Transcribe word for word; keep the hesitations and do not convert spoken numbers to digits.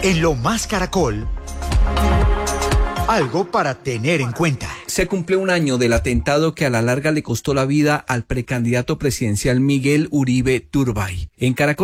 En Lo Más Caracol, algo para tener en cuenta. Se cumple un año del atentado que a la larga le costó la vida al precandidato presidencial Miguel Uribe Turbay. En Caracol